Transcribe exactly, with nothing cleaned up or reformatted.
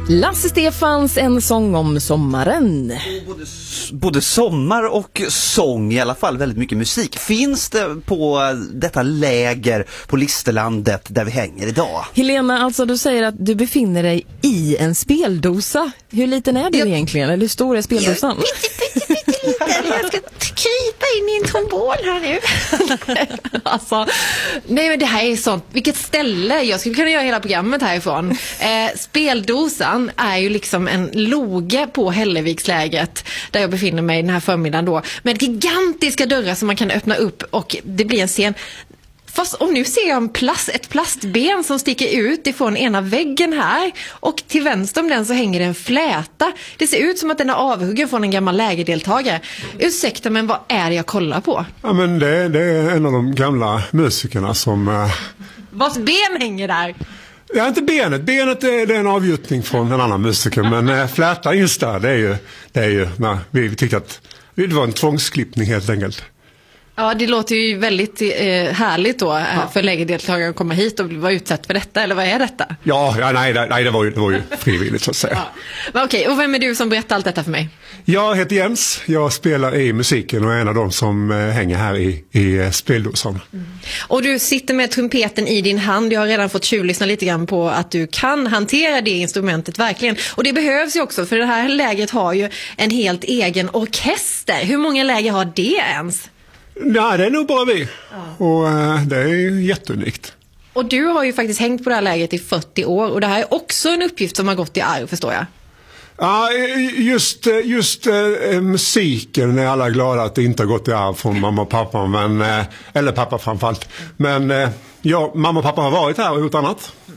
Lasse Stefans, en sång om sommaren. Både, både sommar och sång, i alla fall väldigt mycket musik. Finns det på detta läger på Listerlandet där vi hänger idag? Helena, alltså du säger att du befinner dig i en speldosa. Hur liten är den jag... egentligen? Eller hur stor är speldosan? Jag ska krypa in i en trombol här nu. Alltså, nej men det här är sånt. Vilket ställe. Jag skulle kunna göra hela programmet härifrån. Eh, speldosan är ju liksom en loge på Hälleviksläget där jag befinner mig den här förmiddagen då. Med gigantiska dörrar som man kan öppna upp och det blir en scen. Fast och nu ser jag en plast, ett plastben som sticker ut ifrån ena väggen här. Och till vänster om den så hänger det en fläta. Det ser ut som att den är avhuggen från en gammal lägerdeltagare. Ursäkta, men vad är det jag kollar på? Ja, men det, det är en av de gamla musikerna som... Uh... Vars ben hänger där? Ja, inte benet. Benet är, det är en avgjutning från en annan musiker. Men uh, flätan just där, det är ju... Det är ju nej, vi tyckte att det var en tvångsklippning helt enkelt. Ja, det låter ju väldigt eh, härligt då ja. För lägerdeltagare att komma hit och vara utsatt för detta, eller vad är detta? Ja, ja nej, nej det, var ju, det var ju frivilligt så att säga. Ja. Okej, och vem är du som berättar allt detta för mig? Jag heter Jens, jag spelar i musiken och är en av dem som eh, hänger här i, i speldosan. Mm. Och du sitter med trumpeten i din hand, jag har redan fått tjuvlyssna lite grann på att du kan hantera det instrumentet verkligen. Och det behövs ju också, för det här lägret har ju en helt egen orkester. Hur många läger har det ens? Nej, det är nog bara vi. Ja. Och äh, det är ju jätteunikt. Och du har ju faktiskt hängt på det här lägret i fyrtio år. Och det här är också en uppgift som har gått i arv, förstår jag. Ja, just, just äh, musiken är alla glada att det inte har gått i arv från mamma och pappa. Men, äh, eller pappa framförallt. Men äh, ja, mamma och pappa har varit här och gjort annat.